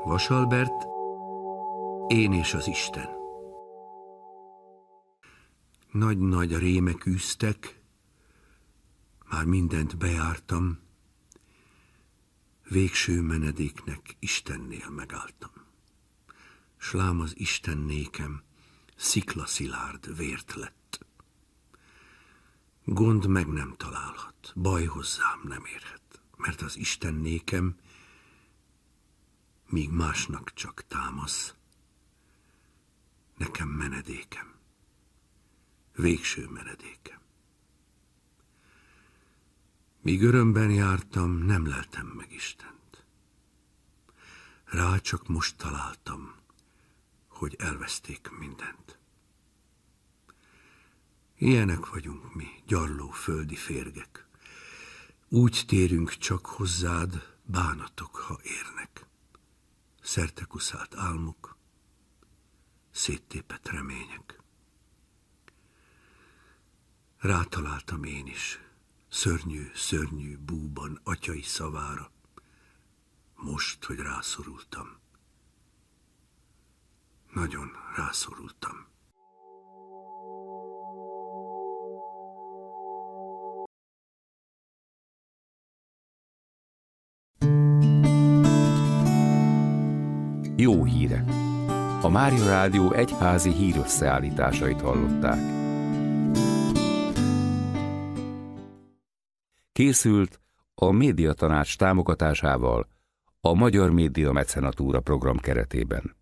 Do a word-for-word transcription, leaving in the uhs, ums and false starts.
Vasalbert, Én és az Isten. Nagy-nagy rémek űztek, már mindent bejártam, végső menedéknek Istennél megálltam. S lám az Isten nékem sziklaszilárd vért lett. Gond meg nem találhat, baj hozzám nem érhet, mert az Isten nékem, míg másnak csak támasz, nekem menedékem, végső menedékem. Míg örömben jártam, nem leltem meg Istent. Rá csak most találtam, hogy elveszték mindent. Ilyenek vagyunk mi, gyarló földi férgek. Úgy térünk csak hozzád, bánatok, ha érnek. Szertekuszált álmok, széttépett remények. Rátaláltam én is, szörnyű, szörnyű búban atyai szavára, most, hogy rászorultam. Nagyon rászorultam. Jó hírek! A Mária Rádió egyházi hírösszeállításait hallották. Készült a Médiatanács támogatásával a Magyar Média Mecenatúra program keretében.